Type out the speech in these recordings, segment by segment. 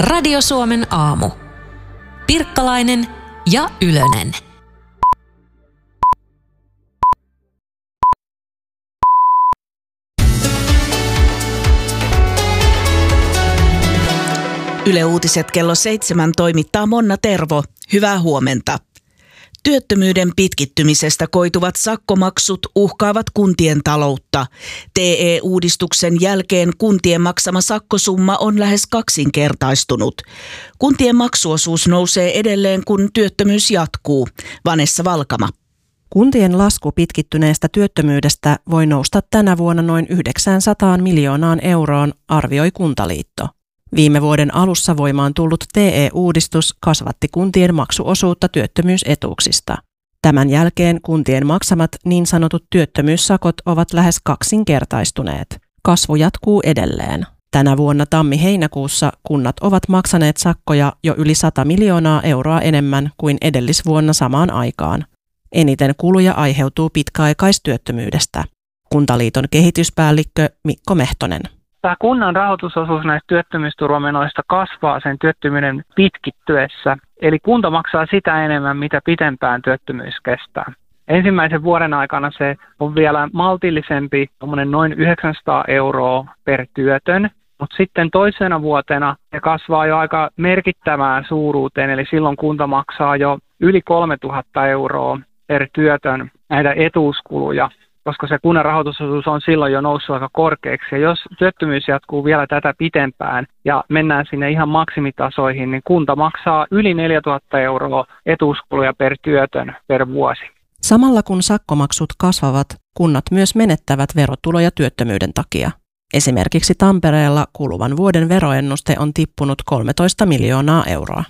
Radio Suomen aamu. Pirkkalainen ja Ylönen. Yle Uutiset kello 7 toimittaa Monna Tervo. Hyvää huomenta. Työttömyyden pitkittymisestä koituvat sakkomaksut uhkaavat kuntien taloutta. TE-uudistuksen jälkeen kuntien maksama sakkosumma on lähes kaksinkertaistunut. Kuntien maksuosuus nousee edelleen, kun työttömyys jatkuu. Vanessa Valkama. Kuntien lasku pitkittyneestä työttömyydestä voi nousta tänä vuonna noin 900 miljoonaan euroon, arvioi Kuntaliitto. Viime vuoden alussa voimaan tullut TE-uudistus kasvatti kuntien maksuosuutta työttömyysetuuksista. Tämän jälkeen kuntien maksamat niin sanotut työttömyyssakot ovat lähes kaksinkertaistuneet. Kasvu jatkuu edelleen. Tänä vuonna tammi-heinäkuussa kunnat ovat maksaneet sakkoja jo yli 100 miljoonaa euroa enemmän kuin edellisvuonna samaan aikaan. Eniten kuluja aiheutuu pitkäaikaistyöttömyydestä. Kuntaliiton kehityspäällikkö Mikko Mehtonen. Tämä kunnan rahoitusosuus näistä työttömyysturvamenoista kasvaa sen työttömyyden pitkittyessä. Eli kunta maksaa sitä enemmän, mitä pitempään työttömyys kestää. Ensimmäisen vuoden aikana se on vielä maltillisempi, noin 900 euroa per työtön. Mutta sitten toisena vuotena se kasvaa jo aika merkittävään suuruuteen, eli silloin kunta maksaa jo yli 3000 euroa per työtön näitä etuuskuluja, koska se kunnan rahoitusosuus on silloin jo noussut aika korkeaksi. Ja jos työttömyys jatkuu vielä tätä pitempään ja mennään sinne ihan maksimitasoihin, niin kunta maksaa yli 4000 euroa etuuskuluja per työtön per vuosi. Samalla kun sakkomaksut kasvavat, kunnat myös menettävät verotuloja työttömyyden takia. Esimerkiksi Tampereella kuluvan vuoden veroennuste on tippunut 13 miljoonaa euroa.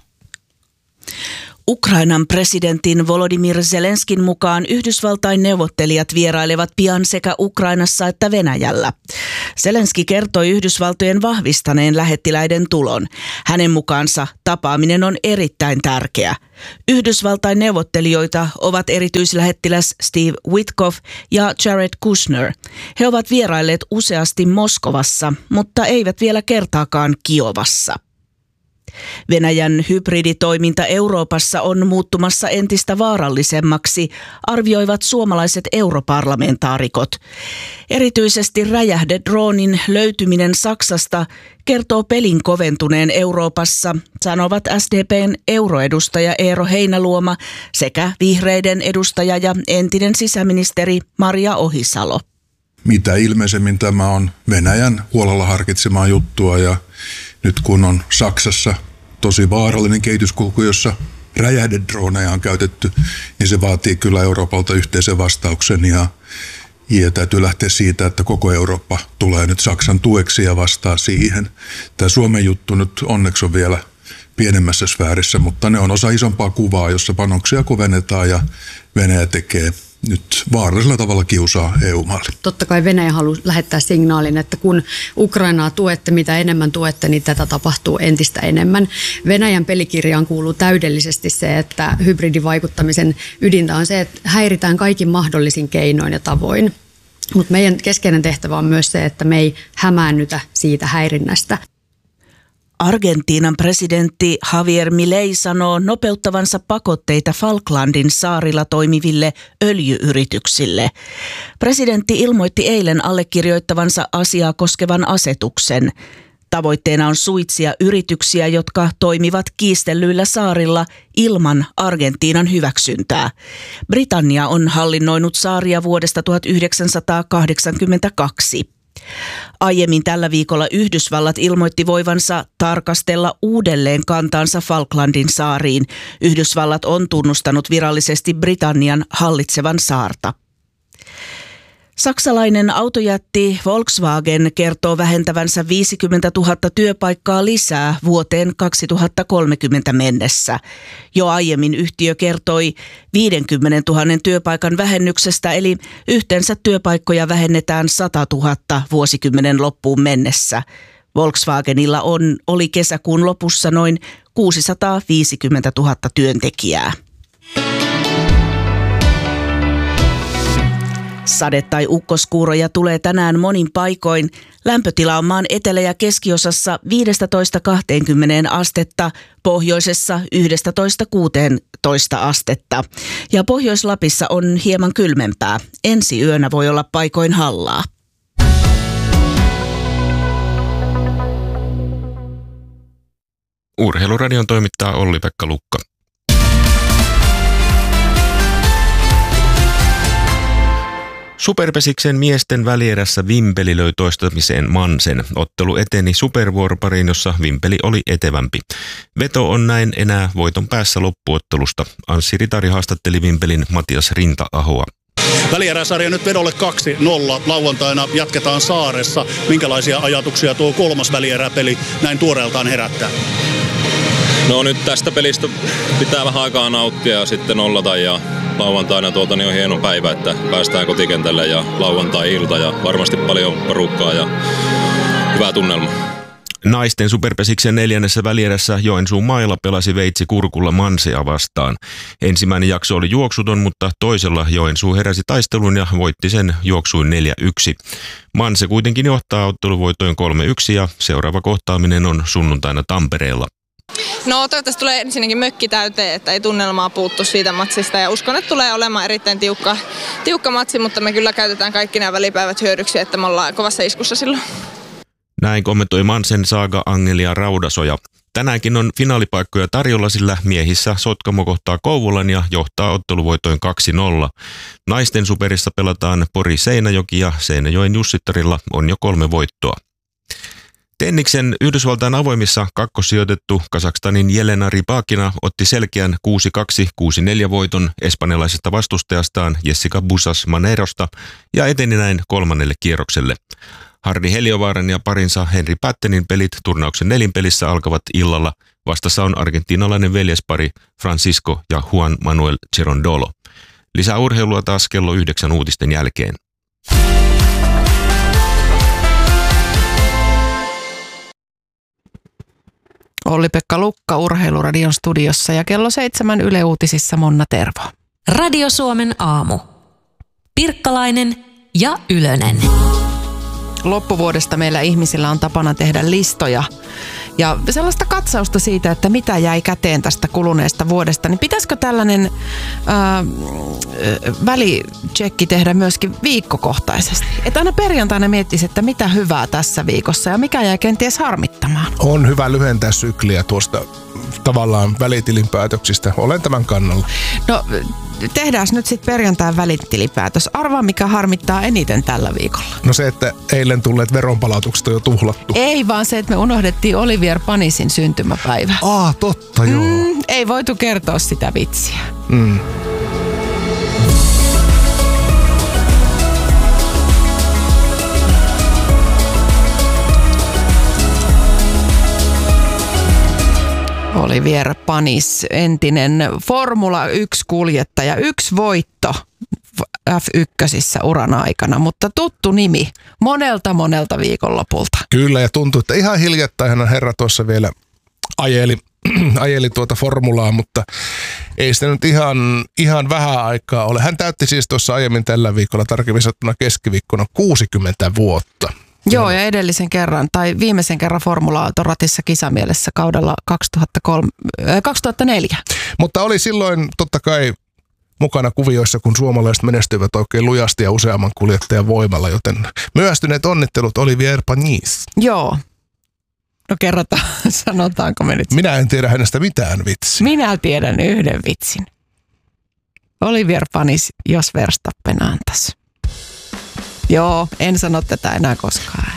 Ukrainan presidentin Volodymyr Zelenskin mukaan Yhdysvaltain neuvottelijat vierailevat pian sekä Ukrainassa että Venäjällä. Zelenski kertoi Yhdysvaltojen vahvistaneen lähettiläiden tulon. Hänen mukaansa tapaaminen on erittäin tärkeä. Yhdysvaltain neuvottelijoita ovat erityislähettiläs Steve Witkoff ja Jared Kushner. He ovat vierailleet useasti Moskovassa, mutta eivät vielä kertaakaan Kiovassa. Venäjän hybriditoiminta Euroopassa on muuttumassa entistä vaarallisemmaksi, arvioivat suomalaiset europarlamentaarikot. Erityisesti räjähdedroonin löytyminen Saksasta kertoo pelin koventuneen Euroopassa, sanovat SDP:n euroedustaja Eero Heinäluoma sekä vihreiden edustaja ja entinen sisäministeri Maria Ohisalo. Mitä ilmeisemmin tämä on Venäjän huolella harkitsemaa juttua ja nyt kun on Saksassa tosi vaarallinen kehityskulku, jossa räjähdedrooneja on käytetty, niin se vaatii kyllä Euroopalta yhteisen vastauksen ja täytyy lähteä siitä, että koko Eurooppa tulee nyt Saksan tueksi ja vastaa siihen. Tämä Suomen juttu nyt onneksi on vielä pienemmässä sfäärissä, mutta ne on osa isompaa kuvaa, jossa panoksia kovennetaan ja Venäjä tekee nyt vaarallisella tavalla kiusaa EU-maalle. Totta kai Venäjä haluaa lähettää signaalin, että kun Ukrainaa tuette, mitä enemmän tuette, niin tätä tapahtuu entistä enemmän. Venäjän pelikirjaan kuuluu täydellisesti se, että hybridivaikuttamisen ydintä on se, että häiritään kaikin mahdollisin keinoin ja tavoin. Mutta meidän keskeinen tehtävä on myös se, että me ei hämäännytä siitä häirinnästä. Argentiinan presidentti Javier Milei sanoo nopeuttavansa pakotteita Falklandin saarilla toimiville öljyyrityksille. Presidentti ilmoitti eilen allekirjoittavansa asiaa koskevan asetuksen. Tavoitteena on suitsia yrityksiä, jotka toimivat kiistellyillä saarilla ilman Argentiinan hyväksyntää. Britannia on hallinnoinut saaria vuodesta 1982. Aiemmin tällä viikolla Yhdysvallat ilmoitti voivansa tarkastella uudelleen kantaansa Falklandin saariin. Yhdysvallat on tunnustanut virallisesti Britannian hallitsevan saarta. Saksalainen autojätti Volkswagen kertoo vähentävänsä 50 000 työpaikkaa lisää vuoteen 2030 mennessä. Jo aiemmin yhtiö kertoi 50 000 työpaikan vähennyksestä, eli yhteensä työpaikkoja vähennetään 100 000 vuosikymmenen loppuun mennessä. Volkswagenilla oli kesäkuun lopussa noin 650 000 työntekijää. Sade- tai ukkoskuuroja tulee tänään monin paikoin. Lämpötila on maan etelä- ja keskiosassa 15-20 astetta, pohjoisessa 11-16 astetta. Ja Pohjois-Lapissa on hieman kylmempää. Ensi yönä voi olla paikoin hallaa. Urheiluradion toimittaa Olli-Pekka Lukka. Superpesiksen miesten välierässä Vimpeli löi toistamiseen Mansen. Ottelu eteni supervuoropariin, jossa Vimpeli oli etevämpi. Veto on näin enää voiton päässä loppuottelusta. Anssi Ritari haastatteli Vimpelin Matias Rinta-ahoa. Välieräsarja nyt vedolle 2-0. Lauantaina jatketaan Saaressa. Minkälaisia ajatuksia tuo kolmas välieräpeli näin tuoreeltaan herättää? No nyt tästä pelistä pitää vähän aikaa nauttia ja sitten nollata ja lauantaina on hieno päivä, että päästään kotikentälle ja lauantai-ilta ja varmasti paljon porukkaa ja hyvä tunnelma. Naisten superpesiksen 4. välierässä Joensuun mailla pelasi Veitsi Kurkulla Mansea vastaan. Ensimmäinen jakso oli juoksuton, mutta toisella Joensuu heräsi taistelun ja voitti sen juoksuin 4-1. Manse kuitenkin johtaa otteluvoitoin 3-1 ja seuraava kohtaaminen on sunnuntaina Tampereella. No toivottavasti tulee ensinnäkin mökki täyteen, että ei tunnelmaa puuttu siitä matsista ja uskon, että tulee olemaan erittäin tiukka matsi, mutta me kyllä käytetään kaikki nämä välipäivät hyödyksi, että me ollaan kovassa iskussa silloin. Näin kommentoi Mansen saaga Angelia Raudasoja. Tänäänkin on finaalipaikkoja tarjolla, sillä miehissä Sotkamo kohtaa Kouvolan ja johtaa otteluvoitoin 2-0. Naisten superissa pelataan Pori-Seinäjoki ja Seinäjoen Jussittarilla on jo 3 voittoa. Tenniksen Yhdysvaltain avoimissa kakkossijoitettu Kazakstanin Jelena Rybakina otti selkeän 6-2-6-4 voiton espanjalaisesta vastustajastaan Jessica Busas Manerosta ja eteni näin 3. kierrokselle. Hardi Heliovaaran ja parinsa Henri Pattenin pelit turnauksen 4 pelissä alkavat illalla. Vastassa on argentiinalainen veljespari Francisco ja Juan Manuel Cerundolo. Lisää urheilua taas kello 9 uutisten jälkeen. Olli-Pekka Lukka Urheiluradion studiossa ja kello 7 Yle Uutisissa Monna Tervo. Radio Suomen aamu. Pirkkalainen ja Ylönen. Loppuvuodesta meillä ihmisillä on tapana tehdä listoja ja sellaista katsausta siitä, että mitä jäi käteen tästä kuluneesta vuodesta, niin pitäisikö tällainen välicheckki tehdä myöskin viikkokohtaisesti? Että aina perjantaina miettisi, että mitä hyvää tässä viikossa ja mikä jäi kenties harmittamaan. On hyvä lyhentää sykliä tuosta tavallaan välitilinpäätöksistä. Olen tämän kannalla. No tehdään nyt sitten perjantain välitilipäätös. Arvaa, mikä harmittaa eniten tällä viikolla. No se, että eilen tulleet veronpalautukset on jo tuhlattu. Ei, vaan se, että me unohdettiin Olivier Panisin syntymäpäivä. Totta, joo. Ei voitu kertoa sitä vitsiä. Olivier Panis, entinen Formula 1-kuljettaja, 1 voitto F1:sissä uran aikana, mutta tuttu nimi monelta viikonlopulta. Kyllä, ja tuntuu, että ihan hiljattain herra tuossa vielä ajeli tuota formulaa, mutta ei sitä nyt ihan vähän aikaa ole. Hän täytti siis tuossa aiemmin tällä viikolla, tarkemmin sanottuna keskiviikkona 60 vuotta. Joo, ja edellisen kerran, tai viimeisen kerran Formula-auton ratissa kisamielessä kaudella 2004. Mutta oli silloin totta kai mukana kuvioissa, kun suomalaiset menestyivät oikein lujasti ja useamman kuljettajan voimalla, joten myöhästyneet onnittelut Olivier Panis. Joo. No kerrotaan, sanotaanko me nyt? Minä en tiedä hänestä mitään vitsiä. Minä tiedän yhden vitsin. Olivier Panis, jos Verstappen antaisi. Joo, en sano tätä enää koskaan.